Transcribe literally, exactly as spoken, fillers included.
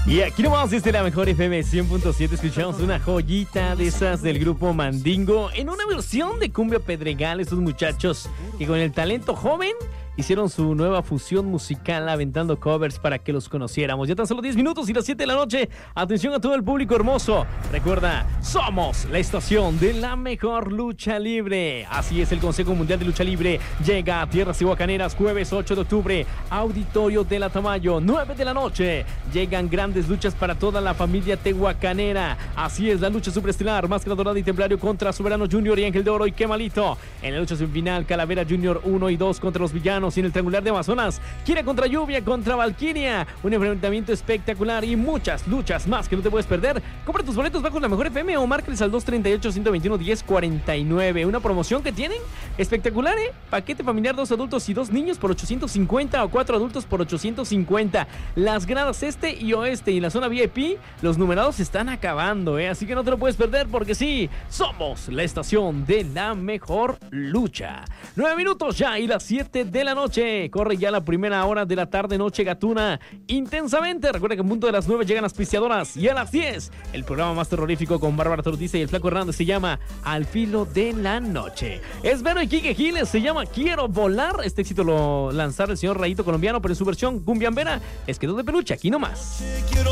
Y aquí nomás desde la mejor F M cien punto siete escuchamos una joyita de esas del grupo Mandingo en una versión de Cumbia Pedregal. Estos muchachos que con el talento joven hicieron su nueva fusión musical aventando covers para que los conociéramos. Ya tan solo diez minutos y las siete de la noche. Atención a todo el público hermoso. Recuerda, somos la estación de la mejor lucha libre. Así es, el Consejo Mundial de Lucha Libre llega a Tierras Tehuacaneras jueves ocho de octubre. Auditorio de la Tamayo, nueve de la noche. Llegan grandes luchas para toda la familia tehuacanera. Así es, la lucha superestelar, Máscara Dorada y Templario contra Soberano Junior y Ángel de Oro y Qué Malito. En la lucha semifinal, Calavera Junior uno y dos contra los villanos. Y en el triangular de Amazonas, Kira contra Lluvia contra Valkyria. Un enfrentamiento espectacular y muchas luchas más que no te puedes perder. Compra tus boletos bajo la mejor F M o márcales al dos treinta y ocho, ciento veintiuno, diez cuarenta y nueve. Una promoción que tienen espectacular, ¿eh? Paquete familiar, dos adultos y dos niños por ochocientos cincuenta o cuatro adultos por ochocientos cincuenta. Las gradas este y oeste y en la zona V I P, los numerados se están acabando, ¿eh? Así que no te lo puedes perder porque sí, somos la estación de la mejor lucha. Nueve minutos ya y las siete de la noche. Corre ya la primera hora de la tarde, noche gatuna. Intensamente. Recuerda que en punto de las nueve llegan las pisteadoras. Y a las diez, el programa más terrorífico con Bárbara Tortiza y el Flaco Hernández se llama Al Filo de la Noche. Es Vero y Quique Giles, se llama Quiero Volar. Este éxito lo lanzara el señor Rayito Colombiano, pero en su versión cumbiambera. Es que dos de peluche, aquí nomás.